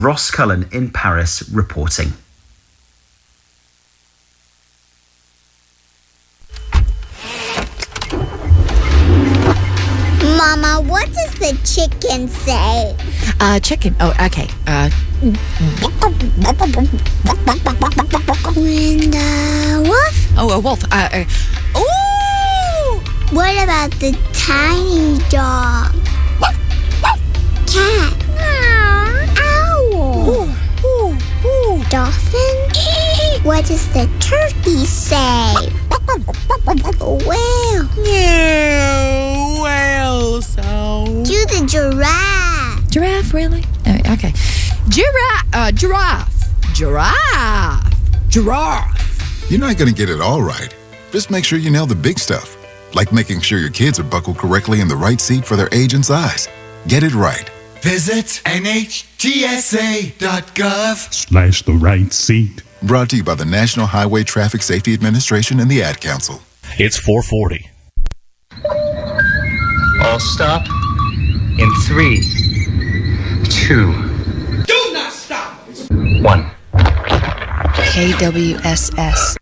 Ross Cullen in Paris reporting. Mama, what does the chicken say? Chicken. Oh, okay. And the wolf? Oh, a wolf. Ooh! What about the tiny dog? Cat? Owl? Ooh, ooh, ooh. Dolphin? What does the turkey say? Whale? Yeah, whale sound. Do the giraffe? Giraffe, really? Okay. Giraffe. Giraffe. You're not going to get it all right. Just make sure you nail the big stuff, like making sure your kids are buckled correctly in the right seat for their age and size. Get it right. Visit NHTSA.gov/ the right seat. Brought to you by the National Highway Traffic Safety Administration and the Ad Council. It's 4:40. All stop in 3, 2. Do not stop! 1. KWSS